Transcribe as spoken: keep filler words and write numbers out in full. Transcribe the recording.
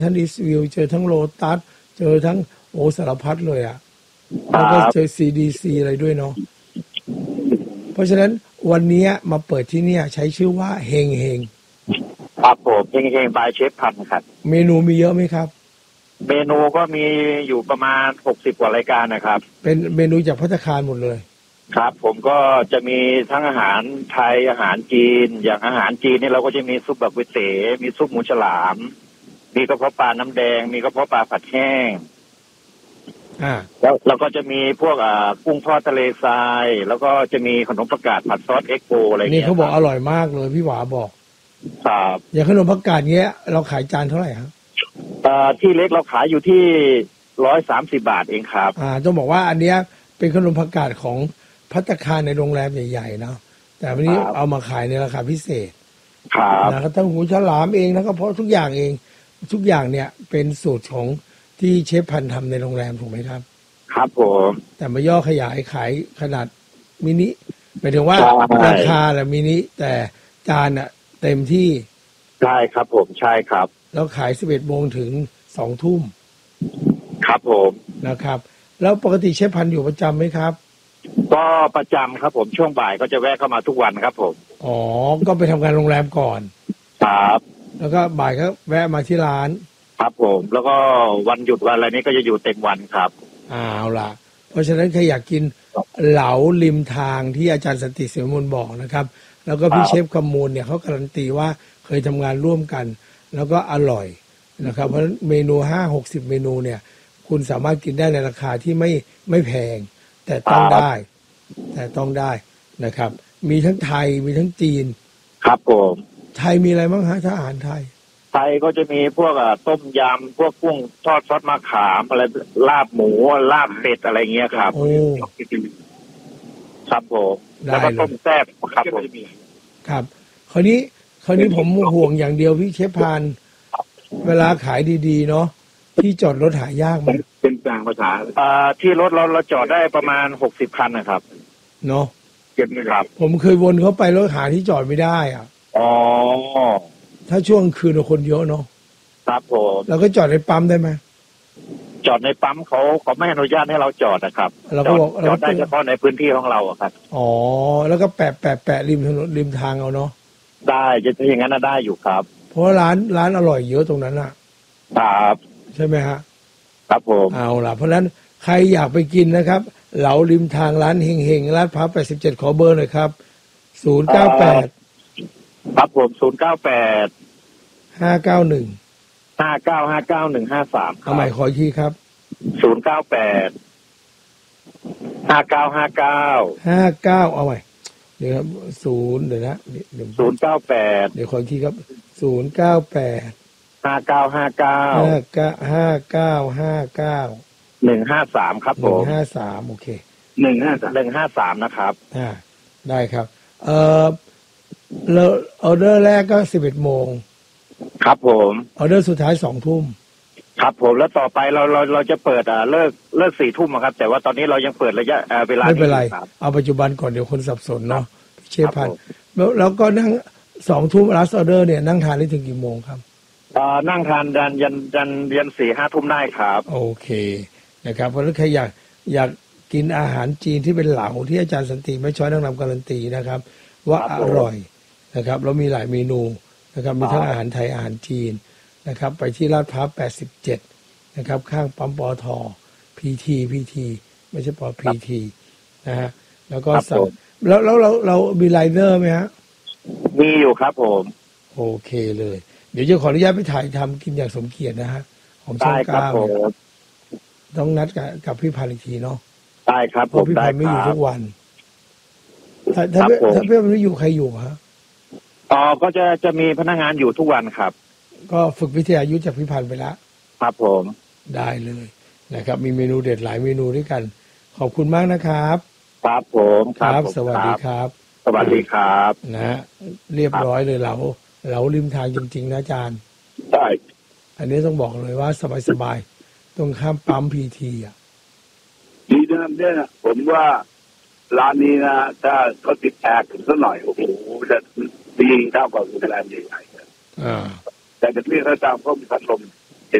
ทั้งอีสต์วิวเจอทั้งโลตัสเจอทั้งโอสารพัดเลยอ่ะแล้วก็เจอ ซี ดี ซี อะไรด้วยเนาะเพราะฉะนั้นวันนี้มาเปิดที่เนี่ยใช้ชื่อว่าเฮงเฮงครับผมเฮงเฮงบายเชฟพันครับเมนูมีเยอะไหมครับเมนูก็มีอยู่ประมาณหกสิบกว่ารายการนะครับเป็นเมนูจากภัตตาคารหมดเลยครับผมก็จะมีทั้งอาหารไทยอาหารจีนอย่างอาหารจีนนี่เราก็จะมีซุปแบบก๋วยเตี๋ยวมีซุปหมูฉลามมีกระเพาะปลาน้ำแดงมีกระเพาะปลาผัดแห้งอ่าแล้วเราก็จะมีพวกอ่ากุ้งทอดทะเลทรายแล้วก็จะมีขนมผักกาดผัดซอสเอ็กโกอะไรอย่างเงี้ยนี่เขาบอกอร่อยมากเลยพี่หวาบอกครับอย่างขนมผักกาดเงี้ยเราขายจานเท่าไหร่ครับอ่าที่เล็กเราขายอยู่ที่ร้อยสามสิบบาทเองครับอ่าต้องบอกว่าอันเนี้ยเป็นขนมผักกาดของภัตตาคารในโรงแรมใหญ่ๆเนาะแต่วันนี้เอามาขายในราคาพิเศษครับนะก็ทั้งหูฉลามเองแล้วก็เพราะทุกอย่างเองทุกอย่างเนี่ยเป็นสูตรของที่เชฟพันทำในโรงแรมถูกไหมครับครับผมแต่มาย่อขยายขายขนาดมินิหมายถึงว่าราคาแหละมินิแต่จานอะเต็มที่ใช่ครับผมใช่ครับแล้วขายสิบเอ็ดโมงถึงสองทุ่มครับผมนะครับแล้วปกติเชฟพันอยู่ประจำไหมครับก็ประจำครับผมช่วงบ่ายก็จะแวะเข้ามาทุกวันครับผมอ๋อก็ไปทำงานโรงแรมก่อนครับแล้วก็บ่ายก็แวะมาที่ร้านครับผมแล้วก็วันหยุดวันอะไรนี้ก็จะอยู่เต็มวันครับอ้าวล่ะเพราะฉะนั้นใครอยากกินเหลาริมทางที่อาจารย์สันติเสมลบอกนะครับแล้วก็พี่เชฟคำมูลเนี่ยเขาการันตีว่าเคยทำงานร่วมกันแล้วก็อร่อยนะครับเพราะฉะนั้นเมนูห้าหกสิบเมนูเนี่ยคุณสามารถกินได้ในราคาที่ไม่ไม่แพงแต่ต้องได้แต่ต้องได้นะครับมีทั้งไทยมีทั้งจีนครับผมไทยมีอะไรบ้างฮะถ้าอาหารไทยไทยก็จะมีพวกต้มยำพวกกุ้งทอดซอสมะขามอะไรลาบหมูลาบเป็ดอะไรเงี้ยครับโอ้ครับผมแล้วก็ต้มแซ่บครับผมครับคราวนี้คราวนี้ผมห่วงอย่างเดียวพี่เชฟพานเวลาขายดีๆเนาะที่จอดรถหายากไหมเป็นกลางภาษาอ่าที่รถเราเราจอดได้ประมาณหกสิบคันนะครับเนาะเก็บไหมครับผมเคยวนเข้าไปแล้วหาที่จอดไม่ได้อ่ะอ๋อถ้าช่วงคืนคนเยอะเนาะครับผมเราก็จอดในปั๊มได้ไหมจอดในปั๊มเขาเขาไม่อนุญาตให้เราจอดนะครับเราก็บอกจอดได้เฉพาะในพื้นที่ของเราครับอ๋อแล้วก็แปะแปะแปะริมถนนริมทางเอาเนาะได้จะอย่างนั้นได้อยู่ครับเพราะร้านร้านอร่อยเยอะตรงนั้นอ่ะครับใช่ไหมฮะครับผมเอาล่ะเพราะฉะนั้นใครอยากไปกินนะครับเหลาริมทางร้านเฮงเฮงลาดพร้าวแปดสิบเจ็ดขอเบอร์หน่อยครับศูนย์เก้าแปดครับผมศูนย์เก้าแปดห้าเก้าหนึ่งห้าเก้าห้าเก้าหนึ่งห้าสามเอาใหม่ขออีกทีครับศูนย์เก้าแปดห้าเก้าห้าเก้าห้าเก้าเอาใหม่เดี๋ยวครับศูนย์เดี๋ยวนะเดี๋ยวศูนย์เก้าแปดเดี๋ยวขออีกทีครับศูนย์เก้าแปดห้าเก้าห้าเก้าห้าเก้าห้าเก้าห้าเก้าหนึ่งห้าสามครับผมหนึ่งห้าสามโอเคหนึ่งห้าหนึ่งห้าสามนะครับอ่าได้ครับเอ่อเราออเดอร์แรกก็สิบเอ็ดโมงครับผมออเดอร์สุดท้ายสองทุ่มครับผมแล้วต่อไปเราเราเราจะเปิดอ่าเลิกเลิกสี่ทุ่มครับแต่ว่าตอนนี้เรายังเปิดระยะเวลาไม่เป็นไรเอาปัจจุบันก่อนเดี๋ยวคนสับสนเนาะเชฟพันแล้วแล้วก็นั่งสองทุ่มลัสออเดอร์เนี่ยนั่งทานได้ถึงกี่โมงครับอ่านั่งทานยันยันยันยันสี่ห้าทุ่มได้ครับโอเคนะครับเพราะถ้าใครอยากอยากกินอาหารจีนที่เป็นเหลาที่อาจารย์สันติไม่ช้อยนั่งนำการันตีนะครับว่าอร่อยนะครับแล้วมีหลายเมนูนะครับมีทั้งอาหารไทยอาหารจีนนะครับไปที่ลาดพร้าวแปดสิบเจ็ดนะครับข้างปั๊มปอทพีทีพีทีไม่ใช่ปอพีทีนะฮะแล้วก็สั่งแล้วแล้วเราเรามีไลเนอร์ไหมฮะมีอยู่ครับผมโอเคเลยเดี๋ยวจะขออนุญาตไปถ่ายทำกินอย่างสมเกียรตินะฮะของช่องเก้าต้องนัดกับกับพี่พันอีกทีเนาะได้ครับเพราะพี่พันไม่อยู่ทุกวันถ้าถ้าถ้าพี่พันไม่อยู่ใครอยู่ฮะอ๋อก็จะจะมีพนักงานอยู่ทุกวันครับก็ฝึกวิทยายุทธจากพี่พันไปแล้วครับผมได้เลยนะครับมีเมนูเด็ดหลายเมนูด้วยกันขอบคุณมากนะครับครับผมครับสวัสดีครับสวัสดีครับนะเรียบร้อยเลยเราเราริมทางจริงๆนะอาจารย์ใช่อันนี้ต้องบอกเลยว่าสบายๆตรงข้ามปั๊มพีทีอ่ะดีเดิมเนี่ยผมว่าร้านนี้นะถ้าเขาติดแอร์สักหน่อยโอ้โหจะดีเท่ากับโรงแรมใหญ่ๆอ่าแต่เป็นเรื่องถ้าตามเขามีพัดลม